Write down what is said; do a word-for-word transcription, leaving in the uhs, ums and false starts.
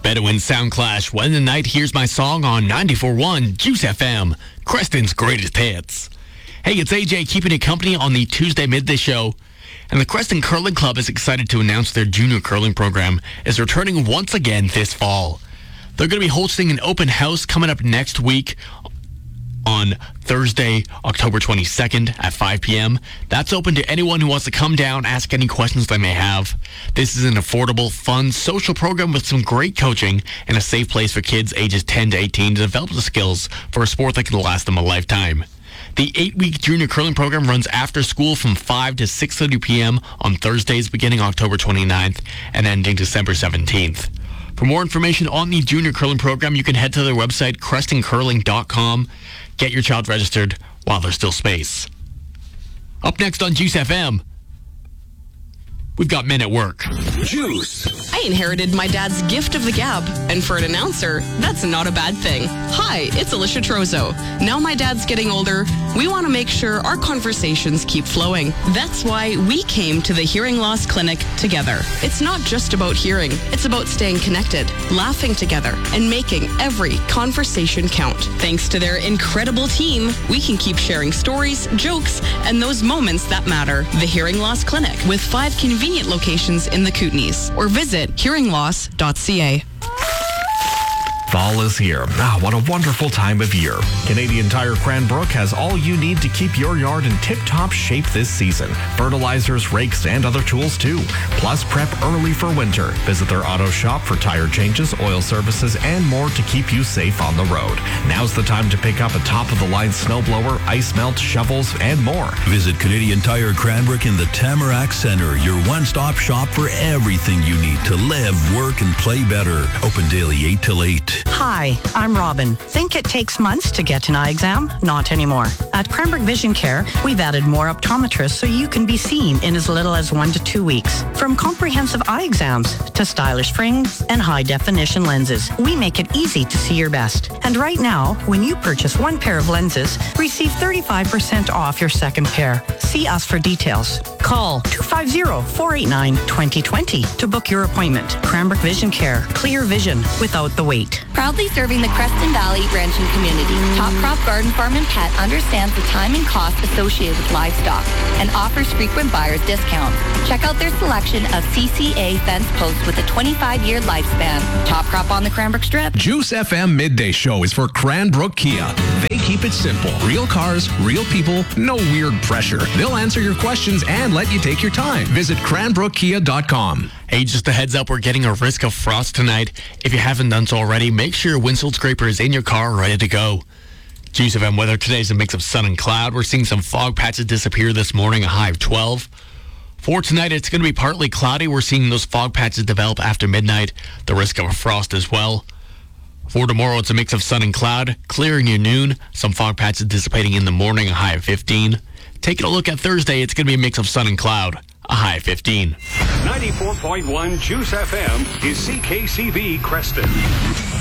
Bedouin Sound Clash, Wednesday night, Here's My Song on ninety-four point one Juice F M, Creston's greatest hits. Hey, it's A J keeping you company on the Tuesday midday show. And the Creston Curling Club is excited to announce their junior curling program is returning once again this fall. They're going to be hosting an open house coming up next week on Thursday, October twenty-second at five p.m. That's open to anyone who wants to come down, ask any questions they may have. This is an affordable, fun, social program with some great coaching and a safe place for kids ages ten to eighteen to develop the skills for a sport that can last them a lifetime. The eight-week junior curling program runs after school from five to six thirty p.m. on Thursdays beginning October twenty-ninth and ending December seventeenth. For more information on the junior curling program, you can head to their website, creston curling dot com. Get your child registered while there's still space. Up next on Juice F M, we've got Men at Work. Juice. I inherited my dad's gift of the gab, and for an announcer, that's not a bad thing. Hi, it's Alicia Trozo. Now my dad's getting older, we want to make sure our conversations keep flowing. That's why we came to the Hearing Loss Clinic together. It's not just about hearing, it's about staying connected, laughing together, and making every conversation count. Thanks to their incredible team, we can keep sharing stories, jokes, and those moments that matter. The Hearing Loss Clinic, with five convenient locations in the Kootenays, or visit hearing loss dot c a. Fall is here. Ah, what a wonderful time of year. Canadian Tire Cranbrook has all you need to keep your yard in tip-top shape this season. Fertilizers, rakes, and other tools too. Plus, prep early for winter. Visit their auto shop for tire changes, oil services, and more to keep you safe on the road. Now's the time to pick up a top-of-the-line snowblower, ice melt, shovels, and more. Visit Canadian Tire Cranbrook in the Tamarack Centre, your one-stop shop for everything you need to live, work, and play better. Open daily eight till eight. Hi, I'm Robin. Think it takes months to get an eye exam? Not anymore. At Cranbrook Vision Care, we've added more optometrists so you can be seen in as little as one to two weeks. From comprehensive eye exams to stylish frames and high-definition lenses, we make it easy to see your best. And right now, when you purchase one pair of lenses, receive thirty-five percent off your second pair. See us for details. Call two five zero, four eight nine, two zero two zero to book your appointment. Cranbrook Vision Care. Clear vision without the wait. Proudly serving the Creston Valley ranching community, Top Crop Garden Farm and Pet understands the time and cost associated with livestock and offers frequent buyers discounts. Check out their selection of C C A fence posts with a twenty-five year lifespan. Top Crop on the Cranbrook Strip. Juice F M Midday Show is for Cranbrook Kia. They keep it simple. Real cars, real people, no weird pressure. They'll answer your questions and let you take your time. Visit cranbrook kia dot com. Hey, just a heads up, we're getting a risk of frost tonight. If you haven't done so already, make sure your windshield scraper is in your car, ready to go. Juice F M weather today is a mix of sun and cloud. We're seeing some fog patches disappear this morning, a high of twelve. For tonight, it's going to be partly cloudy. We're seeing those fog patches develop after midnight. The risk of a frost as well. For tomorrow, it's a mix of sun and cloud, clearing near noon. Some fog patches dissipating in the morning, a high of fifteen. Taking a look at Thursday, it's going to be a mix of sun and cloud, a high of fifteen. ninety-four point one Juice F M is C K C B Creston.